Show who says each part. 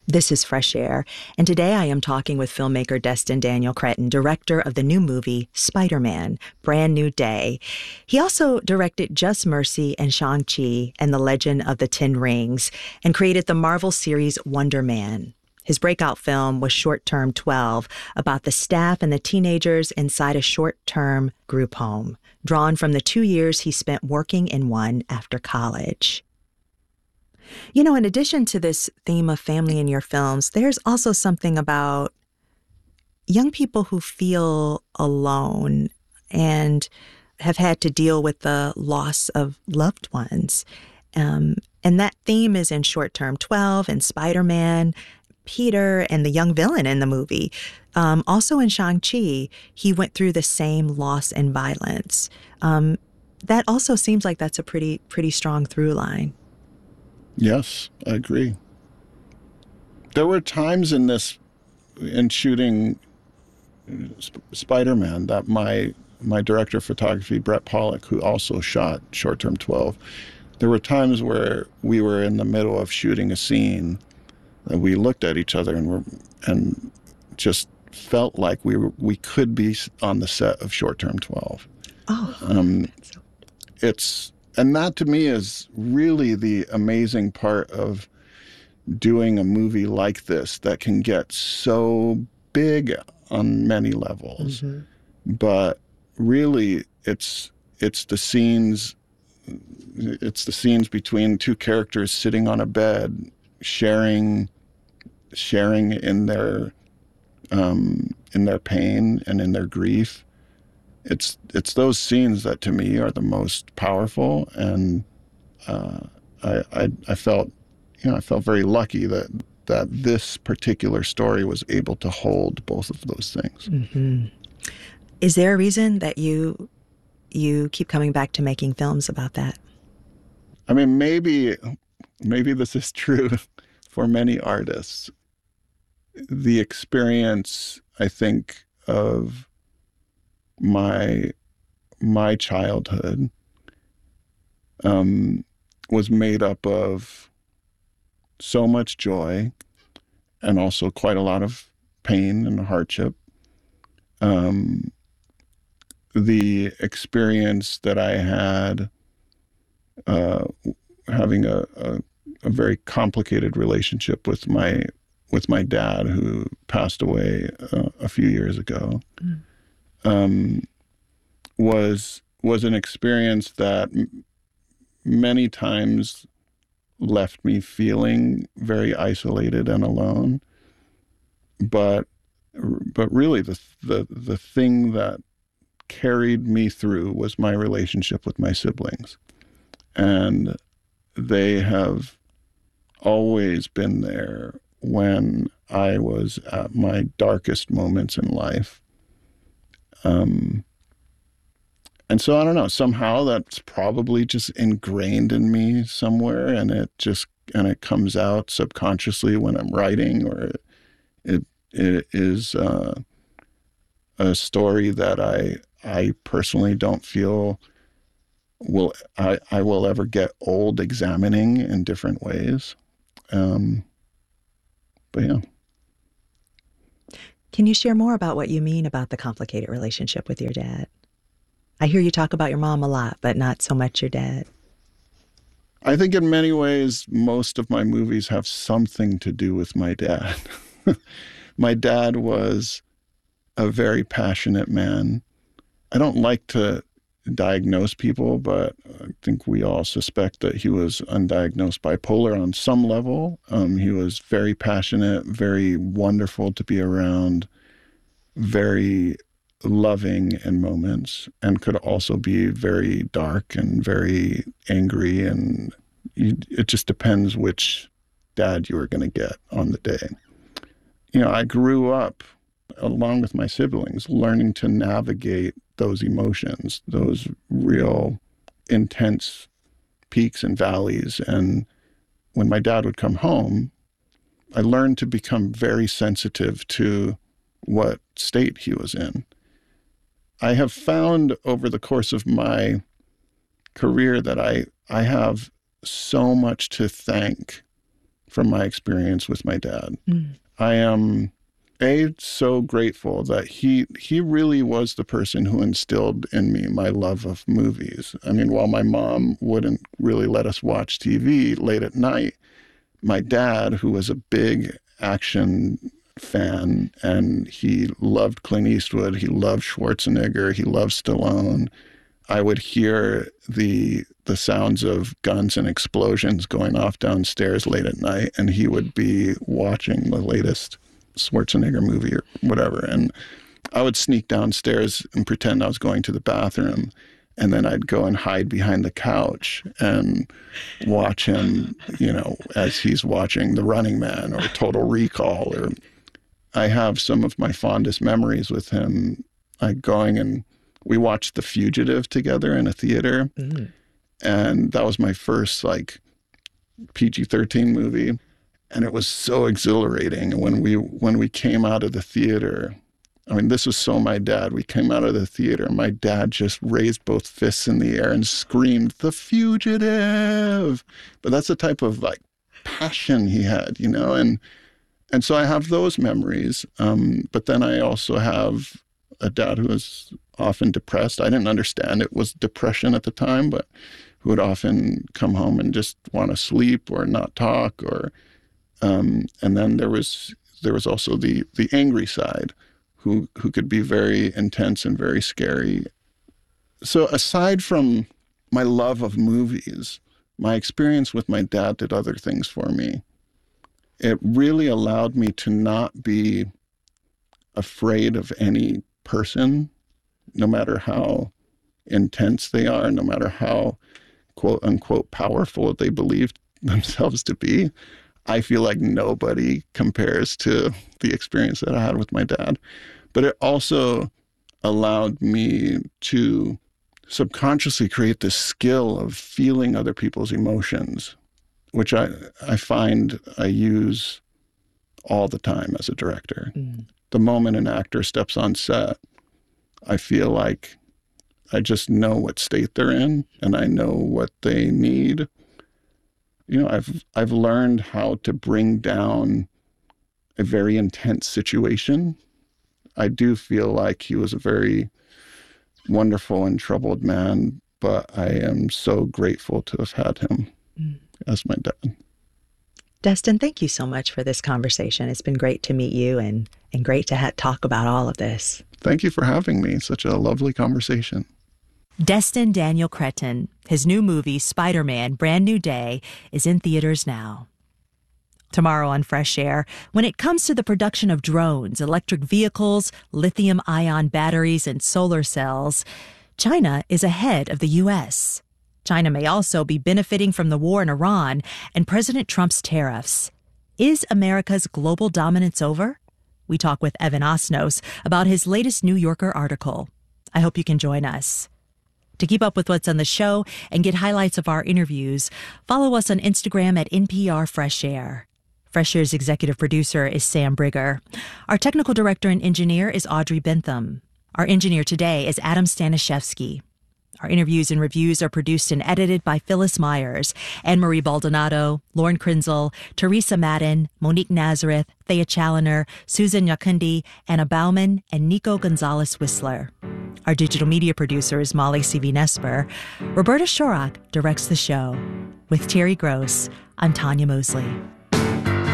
Speaker 1: This is Fresh Air, and today I am talking with filmmaker Destin Daniel Cretton, director of the new movie Spider-Man: Brand New Day. He also directed Just Mercy and Shang-Chi and the Legend of the Ten Rings, and created the Marvel series Wonder Man. His breakout film was Short Term 12, about the staff and the teenagers inside a short-term group home, drawn from the 2 years he spent working in one after college. You know, in addition to this theme of family in your films, there's also something about young people who feel alone and have had to deal with the loss of loved ones. And that theme is in Short Term 12 and Spider-Man, Peter, and the young villain in the movie. Also in Shang-Chi, he went through the same loss and violence. That also seems like that's a pretty strong through line.
Speaker 2: Yes, I agree. There were times in shooting Spider-Man, that my director of photography, Brett Pollock, who also shot Short Term 12, there were times where we were in the middle of shooting a scene and we looked at each other and just felt like we could be on the set of Short Term 12.
Speaker 1: Oh,
Speaker 2: And that to me is really the amazing part of doing a movie like this that can get so big on many levels.
Speaker 1: mm-hmm.
Speaker 2: But really it's the scenes between two characters sitting on a bed, sharing in their pain and in their grief. It's those scenes that to me are the most powerful, and I felt very lucky that this particular story was able to hold both of those things.
Speaker 1: Mm-hmm. Is there a reason that you keep coming back to making films about that?
Speaker 2: I mean, maybe this is true for many artists. The experience, I think, of my childhood was made up of so much joy and also quite a lot of pain and hardship. The experience that I had having a very complicated relationship with my dad, who passed away a few years ago. Was an experience that many times left me feeling very isolated and alone. But really the thing that carried me through was my relationship with my siblings. And they have always been there when I was at my darkest moments in life. And so I don't know, somehow that's probably just ingrained in me somewhere, and it comes out subconsciously when I'm writing, or it is a story that I personally don't feel I will ever get old examining in different ways. But yeah.
Speaker 1: Can you share more about what you mean about the complicated relationship with your dad? I hear you talk about your mom a lot, but not so much your dad.
Speaker 2: I think in many ways, most of my movies have something to do with my dad. My dad was a very passionate man. I don't like to diagnose people, but I think we all suspect that he was undiagnosed bipolar on some level. He was very passionate, very wonderful to be around, very loving in moments, and could also be very dark and very angry. And it just depends which dad you were going to get on the day. You know, I grew up along with my siblings learning to navigate those emotions, those real intense peaks and valleys. And when my dad would come home, I learned to become very sensitive to what state he was in. I have found over the course of my career that I have so much to thank from my experience with my dad. I am so grateful that he really was the person who instilled in me my love of movies. I mean, while my mom wouldn't really let us watch TV late at night, my dad, who was a big action fan, and he loved Clint Eastwood, he loved Schwarzenegger, he loved Stallone. I would hear the sounds of guns and explosions going off downstairs late at night, and he would be watching the latest Schwarzenegger movie or whatever. And I would sneak downstairs and pretend I was going to the bathroom, and then I'd go and hide behind the couch and watch him, as he's watching The Running Man or Total Recall. Or I have some of my fondest memories with him, like going and we watched The Fugitive together in a theater. And that was my first PG-13 movie. And it was so exhilarating. And when we came out of the theater, I mean, this was so my dad. We came out of the theater, and my dad just raised both fists in the air and screamed, "The Fugitive!" But that's the type of passion he had, And so I have those memories. But then I also have a dad who was often depressed. I didn't understand it was depression at the time, but who would often come home and just want to sleep or not talk. And then there was also the angry side, who could be very intense and very scary. So aside from my love of movies, my experience with my dad did other things for me. It really allowed me to not be afraid of any person, no matter how intense they are, no matter how quote unquote powerful they believe themselves to be. I feel like nobody compares to the experience that I had with my dad. But it also allowed me to subconsciously create this skill of feeling other people's emotions, which I find I use all the time as a director. The moment an actor steps on set, I feel like I just know what state they're in, and I know what they need. I've learned how to bring down a very intense situation. I do feel like he was a very wonderful and troubled man, but I am so grateful to have had him as my dad.
Speaker 1: Destin, thank you so much for this conversation. It's been great to meet you and great to talk about all of this.
Speaker 2: Thank you for having me. Such a lovely conversation.
Speaker 1: Destin Daniel Cretton. His new movie, Spider-Man, Brand New Day, is in theaters now. Tomorrow on Fresh Air, when it comes to the production of drones, electric vehicles, lithium-ion batteries, and solar cells, China is ahead of the U.S. China may also be benefiting from the war in Iran and President Trump's tariffs. Is America's global dominance over? We talk with Evan Osnos about his latest New Yorker article. I hope you can join us. To keep up with what's on the show and get highlights of our interviews, follow us on Instagram at NPR Fresh Air. Fresh Air's executive producer is Sam Brigger. Our technical director and engineer is Audrey Bentham. Our engineer today is Adam Staniszewski. Our interviews and reviews are produced and edited by Phyllis Myers, Anne-Marie Baldonado, Lauren Krenzel, Teresa Madden, Monique Nazareth, Thea Challoner, Susan Yakundi, Anna Bauman, and Nico Gonzalez-Whistler. Our digital media producer is Molly C.V. Roberta Shorak directs the show. With Terry Gross, I'm Tanya Mosley.